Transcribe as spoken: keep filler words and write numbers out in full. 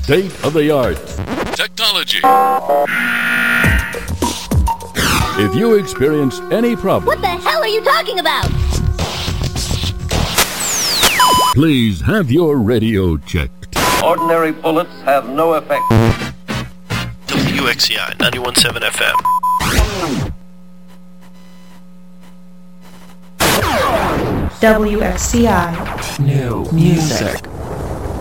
State of the art technology. If you experience any problem, what the hell are you talking about? Please have your radio checked. Ordinary bullets have no effect. W X C I ninety-one point seven F M. W X C I. New music.